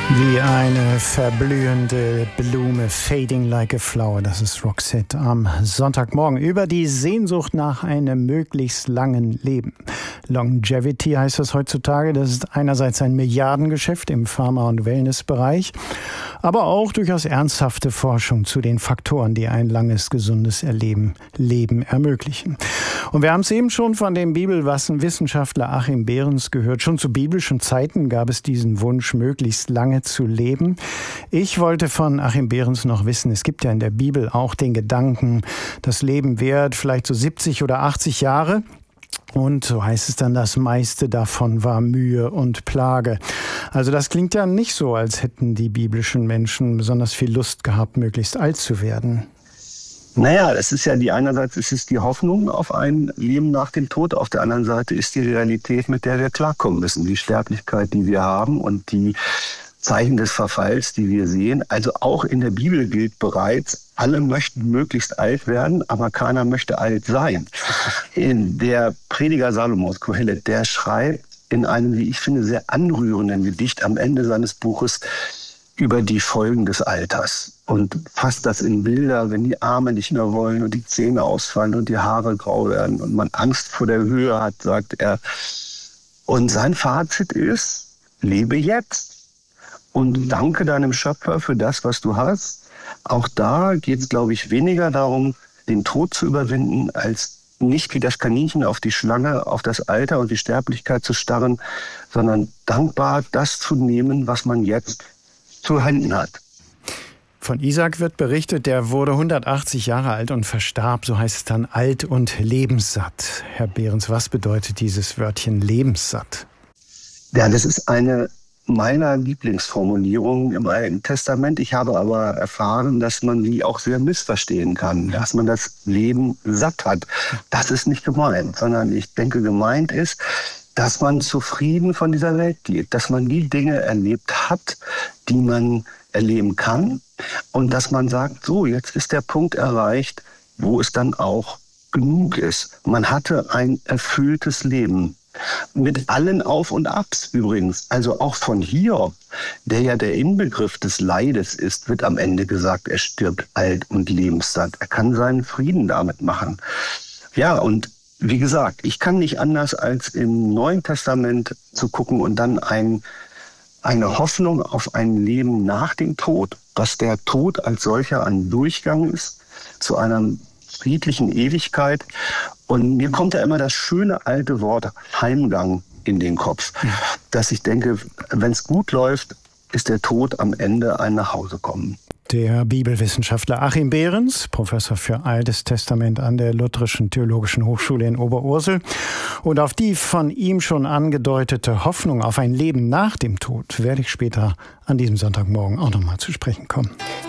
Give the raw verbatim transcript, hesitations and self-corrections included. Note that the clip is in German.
Wie eine verblühende Blume, fading like a flower, das ist Roxette am Sonntagmorgen über die Sehnsucht nach einem möglichst langen Leben. Longevity heißt das heutzutage, das ist einerseits ein Milliardengeschäft im Pharma- und Wellnessbereich, aber auch durchaus ernsthafte Forschung zu den Faktoren, die ein langes, gesundes Erleben, Leben ermöglichen. Und wir haben es eben schon von dem Bibelwissenschaftler Achim Behrens gehört, schon zu biblischen Zeiten gab es diesen Wunsch, möglichst lange zu leben. Ich wollte von Achim Behrens noch wissen, es gibt ja in der Bibel auch den Gedanken, das Leben währt vielleicht so siebzig oder achtzig Jahre. Und so heißt es dann, das meiste davon war Mühe und Plage. Also das klingt ja nicht so, als hätten die biblischen Menschen besonders viel Lust gehabt, möglichst alt zu werden. Naja, das ist ja die einerseits ist es die Hoffnung auf ein Leben nach dem Tod, auf der anderen Seite ist die Realität, mit der wir klarkommen müssen, die Sterblichkeit, die wir haben und die Zeichen des Verfalls, die wir sehen. Also auch in der Bibel gilt bereits, alle möchten möglichst alt werden, aber keiner möchte alt sein. In der Prediger Salomos, Kohelet, der schreibt in einem, wie ich finde, sehr anrührenden Gedicht am Ende seines Buches über die Folgen des Alters und fasst das in Bilder, wenn die Arme nicht mehr wollen und die Zähne ausfallen und die Haare grau werden und man Angst vor der Höhe hat, sagt er. Und sein Fazit ist, lebe jetzt und danke deinem Schöpfer für das, was du hast. Auch da geht es, glaube ich, weniger darum, den Tod zu überwinden, als nicht wie das Kaninchen auf die Schlange, auf das Alter und die Sterblichkeit zu starren, sondern dankbar das zu nehmen, was man jetzt zu Händen hat. Von Isaac wird berichtet, der wurde hundertachtzig Jahre alt und verstarb, so heißt es dann, alt und lebenssatt. Herr Behrens, was bedeutet dieses Wörtchen lebenssatt? Ja, das ist eine meiner Lieblingsformulierungen im Alten Testament. Ich habe aber erfahren, dass man sie auch sehr missverstehen kann, dass man das Leben satt hat. Das ist nicht gemeint, sondern ich denke, gemeint ist, dass man zufrieden von dieser Welt geht, dass man die Dinge erlebt hat, die man erleben kann und dass man sagt, so, jetzt ist der Punkt erreicht, wo es dann auch genug ist. Man hatte ein erfülltes Leben. Mit allen Auf und Abs übrigens, also auch von Hiob, der ja der Inbegriff des Leides ist, wird am Ende gesagt, er stirbt alt und lebenssatt. Er kann seinen Frieden damit machen. Ja, und wie gesagt, ich kann nicht anders als im Neuen Testament zu gucken und dann ein, eine Hoffnung auf ein Leben nach dem Tod, dass der Tod als solcher ein Durchgang ist zu einer friedlichen Ewigkeit. Und mir kommt ja immer das schöne alte Wort Heimgang in den Kopf, dass ich denke, wenn es gut läuft, ist der Tod am Ende ein Nachhausekommen. Der Bibelwissenschaftler Achim Behrens, Professor für Altes Testament an der Lutherischen Theologischen Hochschule in Oberursel. Und auf die von ihm schon angedeutete Hoffnung auf ein Leben nach dem Tod werde ich später an diesem Sonntagmorgen auch nochmal zu sprechen kommen.